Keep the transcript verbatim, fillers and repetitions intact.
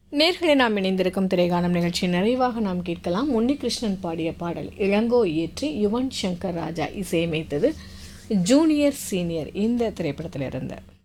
நேர்களை நாம் இணைந்திருக்கும் திரைகானம் நிகழ்ச்சி நிறைவாக நாம் கேட்கலாம். உன்னிகிருஷ்ணன் பாடிய பாடல் இளங்கோ இயற்றி யுவன் சங்கர் ராஜா இசையமைத்தது ஜூனியர் சீனியர் இந்த திரைப்படத்தில் இருந்த